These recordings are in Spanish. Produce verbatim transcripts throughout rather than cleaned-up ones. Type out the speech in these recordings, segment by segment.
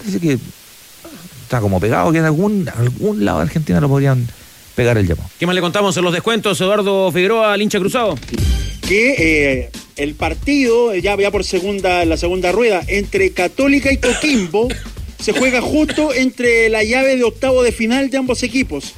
parece que está como pegado, que en algún, algún lado de Argentina lo podrían pegar el llamado. ¿Qué más le contamos en los descuentos, Eduardo Figueroa, al hincha cruzado? Que eh, el partido, ya, ya por segunda, la segunda rueda, entre Católica y Coquimbo, se juega justo entre la llave de octavo de final de ambos equipos.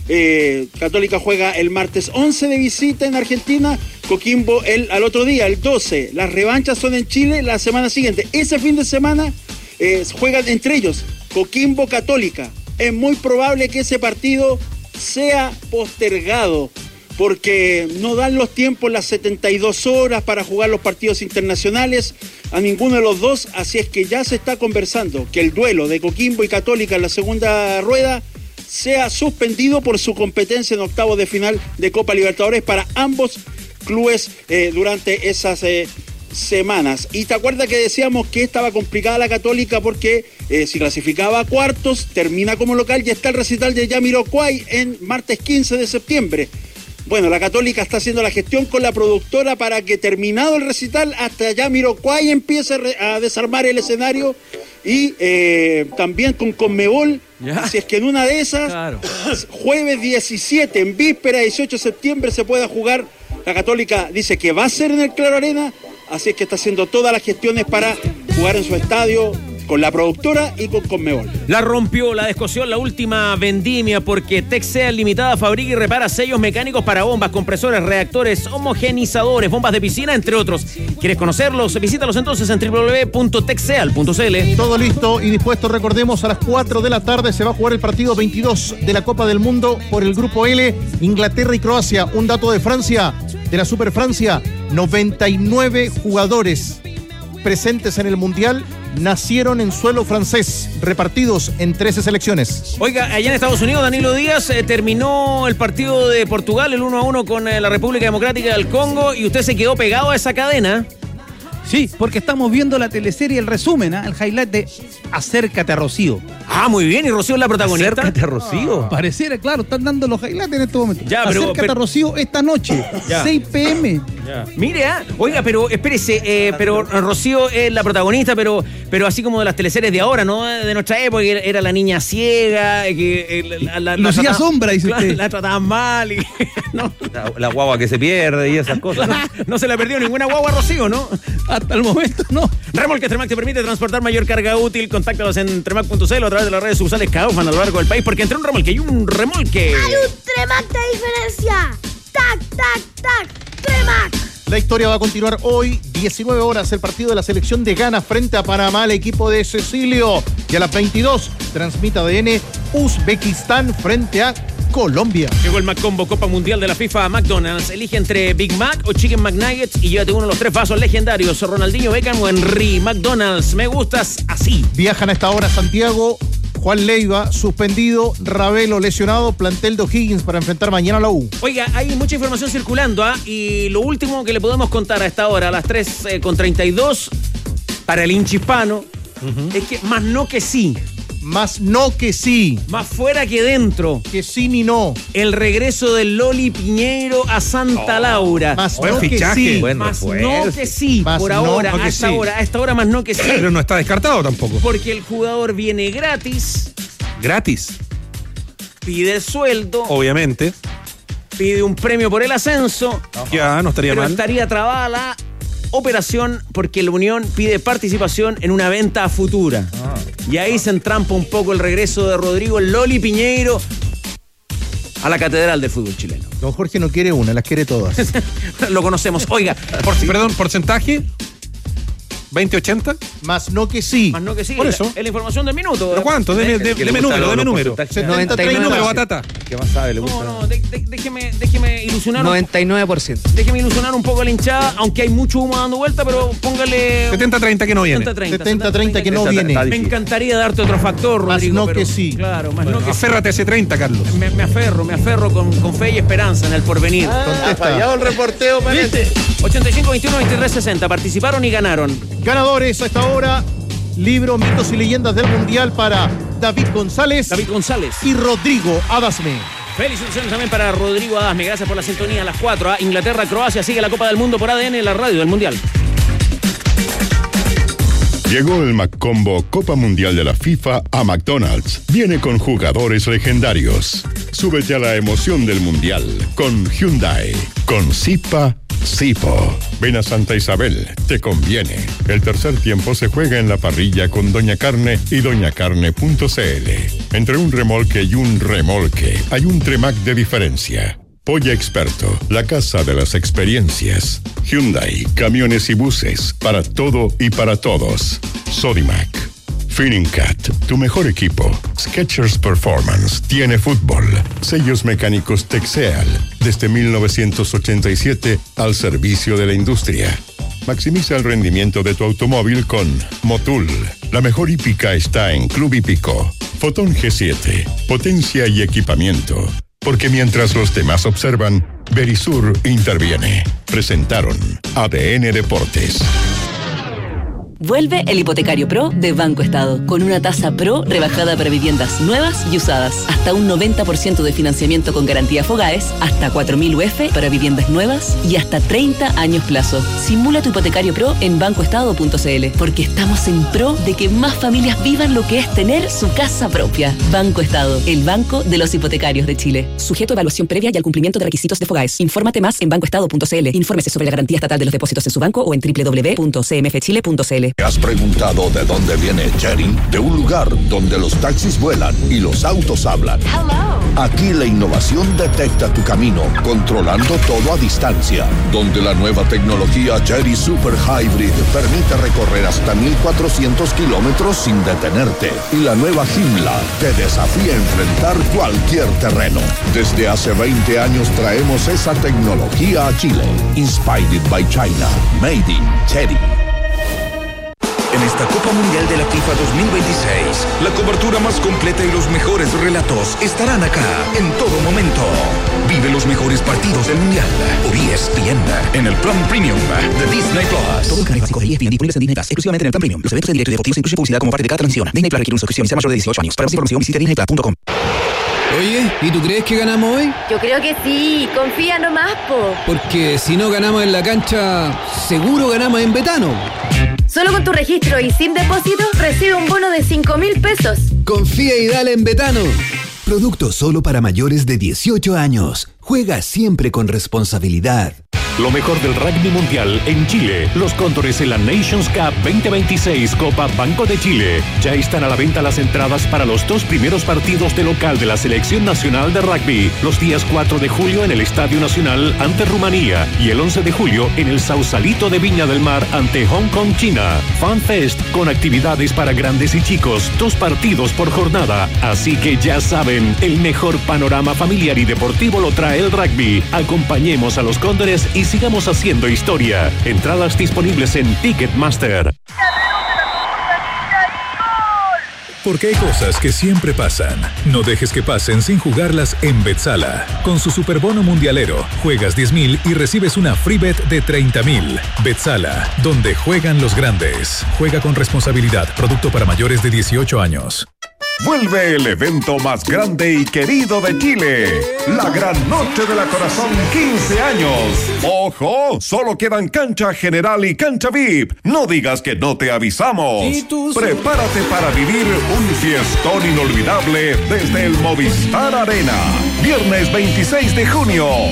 Eh, Católica juega el martes once de visita en Argentina, Coquimbo el, al otro día, el doce. Las revanchas son en Chile la semana siguiente. Ese fin de semana eh, juegan entre ellos Coquimbo Católica. Es muy probable que ese partido sea postergado porque no dan los tiempos, las setenta y dos horas para jugar los partidos internacionales a ninguno de los dos, así es que ya se está conversando que el duelo de Coquimbo y Católica en la segunda rueda sea suspendido por su competencia en octavos de final de Copa Libertadores para ambos clubes eh, durante esas eh, semanas. Y te acuerdas que decíamos que estaba complicada la Católica porque eh, si clasificaba a cuartos, termina como local y está el recital de Jamiroquai en martes quince de septiembre. Bueno, la Católica está haciendo la gestión con la productora para que terminado el recital hasta Jamiroquai empiece a desarmar el escenario y eh, también con Conmebol, ¿ya? Si es que en una de esas, claro. Jueves diecisiete, en víspera dieciocho de septiembre se pueda jugar. La Católica dice que va a ser en el Claro Arena, así es que está haciendo todas las gestiones para jugar en su estadio con la productora y con Conmebol. La rompió, la descosió la última vendimia porque Texel Limitada fabrica y repara sellos mecánicos para bombas, compresores, reactores, homogenizadores, bombas de piscina, entre otros. ¿Quieres conocerlos? Visítalos entonces en doble u doble u doble u punto texel punto c l. Todo listo y dispuesto. Recordemos, a las cuatro de la tarde se va a jugar el partido veintidós de la Copa del Mundo por el Grupo L, Inglaterra y Croacia. Un dato de Francia, de la Super Francia, noventa y nueve jugadores presentes en el Mundial nacieron en suelo francés, repartidos en trece selecciones. Oiga, allá en Estados Unidos, Danilo Díaz, eh, terminó el partido de Portugal, el uno a uno con eh, la República Democrática del Congo, y usted se quedó pegado a esa cadena. Sí, porque estamos viendo la teleserie, el resumen, ¿eh? el highlight de Acércate a Rocío. Ah, muy bien, y Rocío es la protagonista. Acércate a Rocío. Ah, pareciera, claro, están dando los highlights en este momento. Ya, pero, Acércate pero, a Rocío esta noche, ya. seis pe eme. Ya. Mire, ¿eh? Oiga, pero espérese, eh, pero Rocío es la protagonista, pero, pero así como de las teleseries de ahora, ¿no? De nuestra época, era la niña ciega, que eh, la, la, Lucía la trataba, Sombra, dice usted. La, la trataban mal. Y, ¿no? La, la guagua que se pierde y esas cosas. No se le perdió ninguna guagua a Rocío, ¿no? Hasta el momento, no. Remolque Tremac te permite transportar mayor carga útil. Contáctalos en tremac punto c l o a través de las redes sociales Kaufman a lo largo del país, porque entre un remolque y un remolque hay un Tremac de diferencia. Tac, tac, tac, Tremac. La historia va a continuar hoy, diecinueve horas, el partido de la selección de Ghana frente a Panamá, el equipo de Cecilio. Y a las veintidós, transmite A D N Uzbekistán frente a Colombia. Llegó el McCombo Copa Mundial de la FIFA a McDonald's. Elige entre Big Mac o Chicken McNuggets y llévate uno de los tres vasos legendarios. Ronaldinho, Beckham o Henry. McDonald's, me gustas así. Viajan a esta hora a Santiago. Juan Leiva, suspendido. Ravelo, lesionado. Plantel de O'Higgins para enfrentar mañana a la U. Oiga, hay mucha información circulando, ¿ah? Y lo último que le podemos contar a esta hora, a las tres con treinta y dos, para el hincha hispano, uh-huh. es que más no que sí. Más no que sí. Más fuera que dentro. Que sí ni no. El regreso del Loli Piñeiro a Santa oh, Laura. Más no que sí. Buen más refuerzo. No que sí. Más por no ahora, no a esta sí. hora. A esta hora más no que sí. Pero no está descartado tampoco. Porque el jugador viene gratis. Gratis. Pide sueldo. Obviamente. Pide un premio por el ascenso. Ya, no estaría pero mal. Estaría trabada la operación porque la Unión pide participación en una venta a futura. Ah. Y ahí se entrampa un poco el regreso de Rodrigo el Loli Piñeiro a la catedral del fútbol chileno. Don Jorge no quiere una, las quiere todas. Lo conocemos. Oiga, por, perdón, porcentaje veinte ochenta. Más no que sí. Más no que sí. Por eso. Es la información del minuto. ¿Pero cuánto? Deme, de, de, deme número, deme número. setenta y nueve número, Batata. ¿Qué más sabe? Le gusta. No, no, de, de, déjeme, déjeme ilusionar. noventa y nueve por ciento. Déjeme ilusionar un poco a la hinchada, aunque hay mucho humo dando vuelta, pero póngale... setenta treinta que no viene. setenta treinta que no viene. Me encantaría darte otro factor, Rodrigo. Más no pero, que sí. Claro, más bueno, no que aférrate sí. a ese treinta, Carlos. Me, me aferro, me aferro con, con fe y esperanza en el porvenir. Ah, ha fallado el reporteo, parece. ochenta y cinco veintiuno veintitrés sesenta. Participaron y ganaron. Ganadores a esta hora. Libro Mitos y Leyendas del Mundial para David González. David González. Y Rodrigo Adasme. Felicitaciones también para Rodrigo Adasme. Gracias por la sintonía a las cuatro. ¿eh? Inglaterra, Croacia. Sigue la Copa del Mundo por A D N, la radio del Mundial. Llegó el McCombo Copa Mundial de la FIFA a McDonald's. Viene con jugadores legendarios. Súbete a la emoción del Mundial con Hyundai. Con Zipa, Zipo. Ven a Santa Isabel, te conviene. El tercer tiempo se juega en la parrilla con Doña Carne y doña carne punto c l. Entre un remolque y un remolque hay un Tremac de diferencia. Polla Experto, la casa de las experiencias. Hyundai, camiones y buses, para todo y para todos. Sodimac. Finnincat, tu mejor equipo. Skechers Performance, tiene fútbol. Sellos mecánicos Texeal, desde mil novecientos ochenta y siete al servicio de la industria. Maximiza el rendimiento de tu automóvil con Motul. La mejor hípica está en Club Hípico. Fotón G siete, potencia y equipamiento. Porque mientras los demás observan, Verisur interviene. Presentaron A D N Deportes. Vuelve el Hipotecario Pro de Banco Estado, con una tasa Pro rebajada para viviendas nuevas y usadas. Hasta un noventa por ciento de financiamiento con garantía Fogaes, hasta cuatro mil U F para viviendas nuevas y hasta treinta años plazo. Simula tu Hipotecario Pro en banco estado punto c l, porque estamos en pro de que más familias vivan lo que es tener su casa propia. Banco Estado, el banco de los hipotecarios de Chile. Sujeto a evaluación previa y al cumplimiento de requisitos de Fogaes. Infórmate más en banco estado punto c l. Infórmese sobre la garantía estatal de los depósitos en su banco o en doble u doble u doble u punto c m f chile punto c l. ¿Te has preguntado de dónde viene Chery? De un lugar donde los taxis vuelan y los autos hablan. Hello. Aquí la innovación detecta tu camino, controlando todo a distancia. Donde la nueva tecnología Chery Super Hybrid permite recorrer hasta mil cuatrocientos kilómetros sin detenerte. Y la nueva Joomla te desafía a enfrentar cualquier terreno. Desde hace veinte años traemos esa tecnología a Chile. Inspired by China. Made in Chery. En esta Copa Mundial de la FIFA dos mil veintiséis, la cobertura más completa y los mejores relatos estarán acá en todo momento. Vive los mejores partidos del Mundial por E S P N en el plan Premium de Disney Plus. Todo el canal básico de E S P N disponibles en Disney Plus, exclusivamente en el plan Premium. Los eventos en directo y deportivos incluyen publicidad como parte de cada transmisión. Disney Plus requiere una suscripción y sea mayor de dieciocho años. Para más información visite disney plus punto com. Oye, ¿y tú crees que ganamos hoy? Yo creo que sí, confía nomás, po. Porque si no ganamos en la cancha, seguro ganamos en Betano. Solo con tu registro y sin depósito, recibe un bono de cinco mil pesos. Confía y dale en Betano. Producto solo para mayores de dieciocho años. Juega siempre con responsabilidad. Lo mejor del rugby mundial en Chile. Los Cóndores en la Nations Cup veinte veintiséis Copa Banco de Chile. Ya están a la venta las entradas para los dos primeros partidos de local de la Selección Nacional de Rugby. Los días cuatro de julio en el Estadio Nacional ante Rumanía y el once de julio en el Sausalito de Viña del Mar ante Hong Kong, China. Fan Fest con actividades para grandes y chicos. Dos partidos por jornada. Así que ya saben, el mejor panorama familiar y deportivo lo trae el rugby. Acompañemos a los Cóndores y sigamos haciendo historia. Entradas disponibles en Ticketmaster. Porque hay cosas que siempre pasan. No dejes que pasen sin jugarlas en Betsala. Con su superbono mundialero, juegas diez mil y recibes una free bet de treinta mil. Betsala, donde juegan los grandes. Juega con responsabilidad. Producto para mayores de dieciocho años. Vuelve el evento más grande y querido de Chile, la Gran Noche de la Corazón quince años. ¡Ojo! Solo quedan cancha general y cancha V I P. No digas que no te avisamos. Prepárate para vivir un fiestón inolvidable desde el Movistar Arena. Viernes veintiséis de junio,